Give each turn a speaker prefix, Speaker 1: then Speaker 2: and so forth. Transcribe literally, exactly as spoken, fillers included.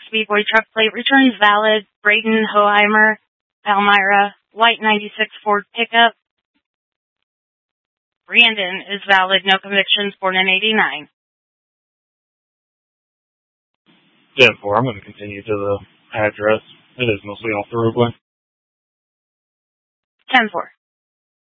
Speaker 1: Speedboy truck plate returns valid. Braden Hoheimer, Palmyra, white ninety-six Ford pickup. Brandon is valid, no convictions, born in eighty-nine.
Speaker 2: ten four, I'm going to continue to the address. It is mostly off the roadway.
Speaker 1: ten four.